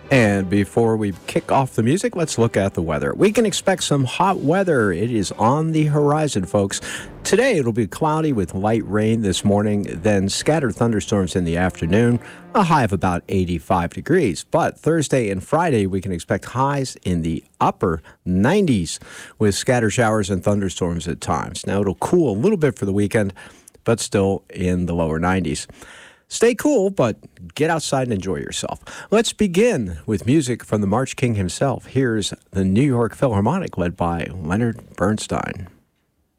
And before we kick off the music, let's look at the weather. We can expect some hot weather. It is on the horizon, folks. Today, it'll be cloudy with light rain this morning, then scattered thunderstorms in the afternoon, a high of about 85 degrees. But Thursday and Friday, we can expect highs in the upper 90s with scattered showers and thunderstorms at times. Now, it'll cool a little bit for the weekend, but still in the lower 90s. Stay cool, but get outside and enjoy yourself. Let's begin with music from the March King himself. Here's the New York Philharmonic, led by Leonard Bernstein.